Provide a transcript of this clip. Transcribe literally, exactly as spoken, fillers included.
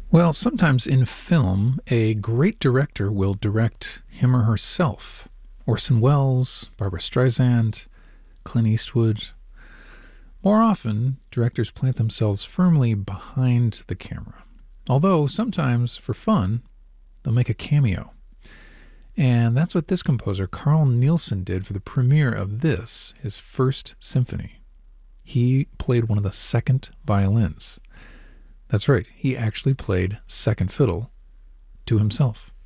Well, sometimes in film, a great director will direct him or herself. Orson Welles, Barbra Streisand, Clint Eastwood. More often, directors plant themselves firmly behind the camera. Although, sometimes, for fun, they'll make a cameo. And that's what this composer, Carl Nielsen, did for the premiere of this, his first symphony. He played one of the second violins. That's right, he actually played second fiddle to himself.